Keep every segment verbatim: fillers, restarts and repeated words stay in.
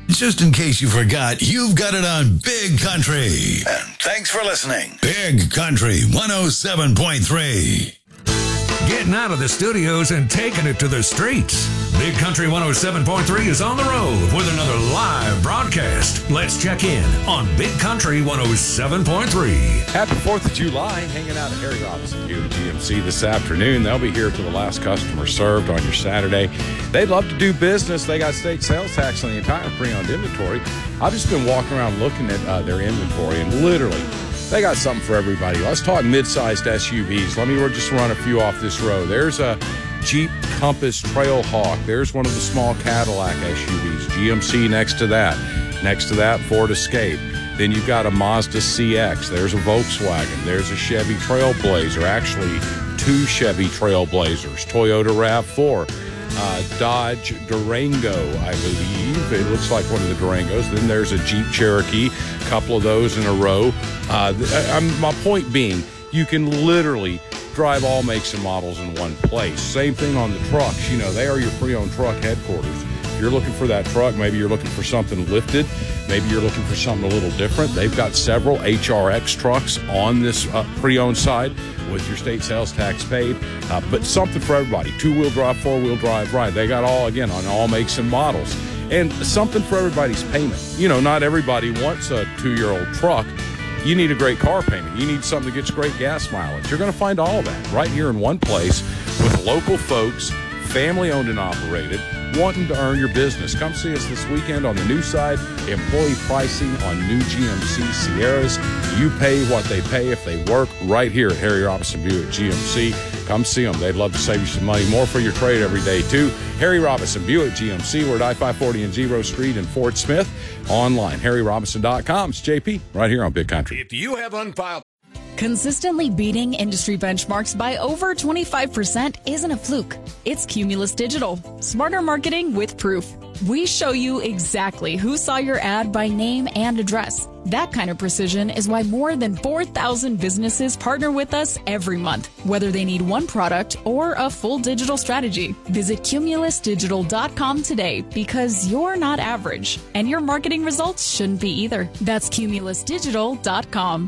Just in case you forgot, you've got it on Big Country. And thanks for listening. Big Country one oh seven point three. Getting out of the studios and taking it to the streets. Big Country one oh seven point three is on the road with another live broadcast. Let's check in on Big Country one oh seven point three. Happy fourth of July, hanging out at Harry Robinson here at G M C this afternoon. They'll be here till the last customer served on your Saturday. They'd love to do business. They got state sales tax on the entire pre-owned inventory. I've just been walking around looking at uh, their inventory, and literally, they got something for everybody. Let's talk mid-sized S U Vs. Let me just run a few off this row. There's a Jeep Compass Trailhawk. There's one of the small Cadillac S U Vs. G M C next to that. Next to that, Ford Escape. Then you've got a Mazda C X. There's a Volkswagen. There's a Chevy Trailblazer. Actually, two Chevy Trailblazers. Toyota RAV four. Uh, Dodge Durango, I believe. It looks like one of the Durangos. Then there's a Jeep Cherokee, a couple of those in a row. Uh, I'm, my point being, you can literally drive all makes and models in one place. Same thing on the trucks. You know, they are your pre-owned truck headquarters. If you're looking for that truck, maybe you're looking for something lifted, maybe you're looking for something a little different. They've got several H R X trucks on this uh, pre-owned side with your state sales tax paid, uh, but something for everybody. Two-wheel drive, four-wheel drive, right. They got all, again, on all makes and models. And something for everybody's payment. You know, not everybody wants a two-year-old truck. You need a great car payment. You need something that gets great gas mileage. You're going to find all of that right here in one place with local folks, family-owned and operated, wanting to earn your business. Come see us this weekend on the new side. Employee pricing on new G M C Sierras. You pay what they pay if they work right here at Harry Robinson Buick G M C. Come see them. They'd love to save you some money. More for your trade every day, too. Harry Robinson Buick G M C. We're at I five forty and Zero Street in Fort Smith. Online, harry robinson dot com. It's J P right here on Big Country. If you have unfiled... Consistently beating industry benchmarks by over twenty-five percent isn't a fluke. It's Cumulus Digital. Smarter marketing with proof. We show you exactly who saw your ad by name and address. That kind of precision is why more than four thousand businesses partner with us every month, whether they need one product or a full digital strategy. Visit cumulus digital dot com today because you're not average, and your marketing results shouldn't be either. That's cumulus digital dot com.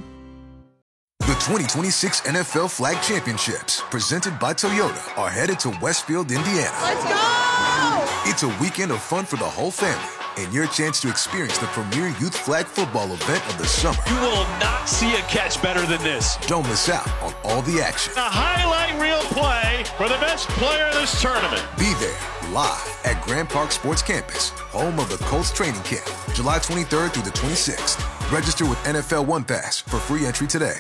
The twenty twenty-six N F L Flag Championships, presented by Toyota, are headed to Westfield, Indiana. Let's go! It's a weekend of fun for the whole family and your chance to experience the premier youth flag football event of the summer. You will not see a catch better than this. Don't miss out on all the action. A highlight reel play for the best player in this tournament. Be there live at Grand Park Sports Campus, home of the Colts training camp, July twenty-third through the twenty-sixth. Register with N F L One Pass for free entry today.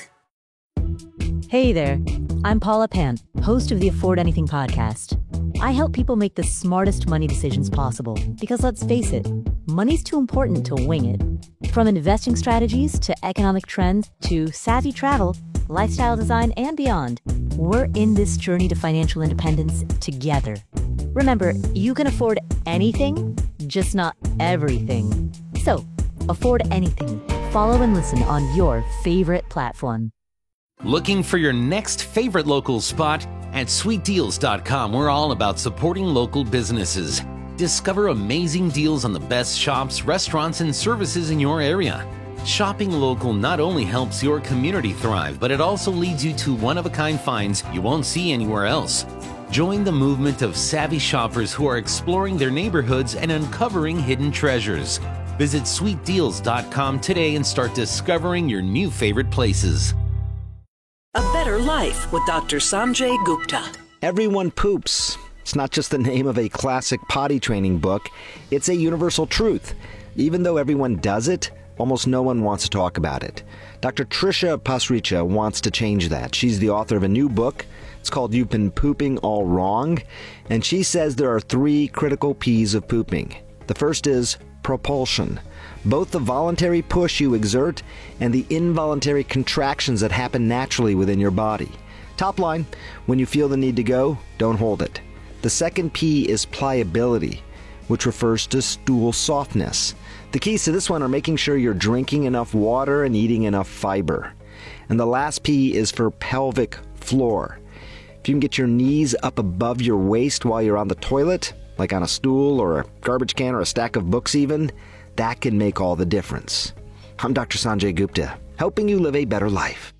Hey there, I'm Paula Pant, host of the Afford Anything podcast. I help people make the smartest money decisions possible because, let's face it, money's too important to wing it. From investing strategies to economic trends to savvy travel, lifestyle design, and beyond, we're in this journey to financial independence together. Remember, you can afford anything, just not everything. So, afford anything. Follow and listen on your favorite platform. Looking for your next favorite local spot? At sweet deals dot com, we're all about supporting local businesses. Discover amazing deals on the best shops, restaurants, and services in your area. Shopping local not only helps your community thrive, but it also leads you to one-of-a-kind finds you won't see anywhere else. Join the movement of savvy shoppers who are exploring their neighborhoods and uncovering hidden treasures. Visit sweet deals dot com today and start discovering your new favorite places. A Better Life with Doctor Sanjay Gupta. Everyone poops. It's not just the name of a classic potty training book. It's a universal truth. Even though everyone does it, almost no one wants to talk about it. Doctor Trisha Pasricha wants to change that. She's the author of a new book. It's called You've Been Pooping All Wrong. And she says there are three critical P's of pooping. The first is propulsion. Both the voluntary push you exert and the involuntary contractions that happen naturally within your body. Top line, when you feel the need to go, don't hold it. The second P is pliability, which refers to stool softness. The keys to this one are making sure you're drinking enough water and eating enough fiber. And the last P is for pelvic floor. If you can get your knees up above your waist while you're on the toilet, like on a stool or a garbage can or a stack of books even, That can make all the difference. I'm Doctor Sanjay Gupta, helping you live a better life.